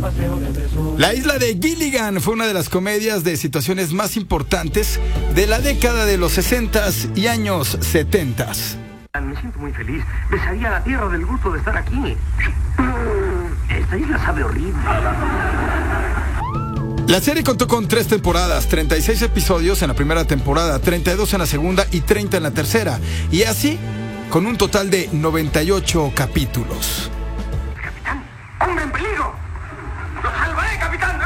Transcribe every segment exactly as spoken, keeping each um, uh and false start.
La isla de Gilligan fue una de las comedias de situaciones más importantes de la década de los sesentas y años setentas. Me siento muy feliz. Besaría la tierra del gusto de estar aquí. Esta isla sabe horrible. La serie contó con tres temporadas, treinta y seis episodios en la primera temporada, treinta y dos en la segunda y treinta en la tercera. Y así, con un total de noventa y ocho capítulos. ¡Capitán! ¡Hombre en peligro! ¡Lo salvaré, capitán!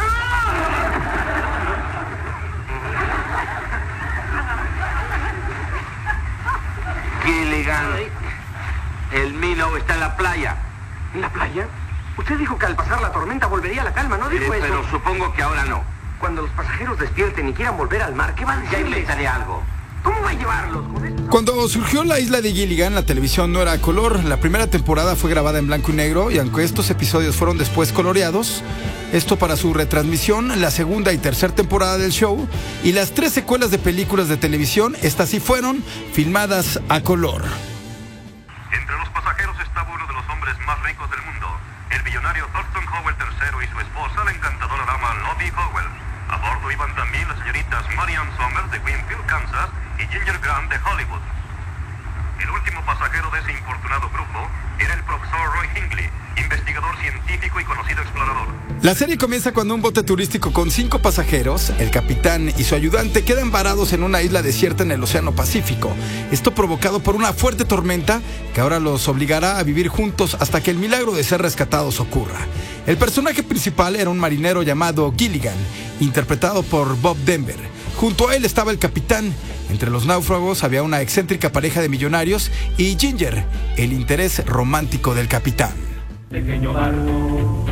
Gilligan, el Milo está en la playa. ¿En la playa? Usted dijo que al pasar la tormenta volvería a la calma, ¿no dijo eh, eso? Pero supongo que ahora no. Cuando los pasajeros despierten y quieran volver al mar, ¿qué va a Ya decirles? inventaré algo. ¿Cómo va a llevarlos con esto? Cuando surgió la isla de Gilligan, la televisión no era a color. La primera temporada fue grabada en blanco y negro, y aunque estos episodios fueron después coloreados, esto para su retransmisión, la segunda y tercera temporada del show y las tres secuelas de películas de televisión, estas sí fueron filmadas a color. Entre los pasajeros estaba uno de los hombres más ricos del mundo, el millonario Thornton Howell tercero y su esposa, la encantadora dama Lottie Howell. A bordo iban también las señoritas Marian Somers de Winfield, Kansas, y Ginger Grant de Hollywood. El último pasajero de ese infortunado grupo era el profesor Roy Hingley, investigador científico y conocido explorador. La serie comienza cuando un bote turístico con cinco pasajeros, el capitán y su ayudante, quedan varados en una isla desierta en el Océano Pacífico. Esto provocado por una fuerte tormenta que ahora los obligará a vivir juntos hasta que el milagro de ser rescatados ocurra. El personaje principal era un marinero llamado Gilligan, interpretado por Bob Denver. Junto a él estaba el capitán. Entre los náufragos había una excéntrica pareja de millonarios y Ginger, el interés romántico del capitán. Pequeño barco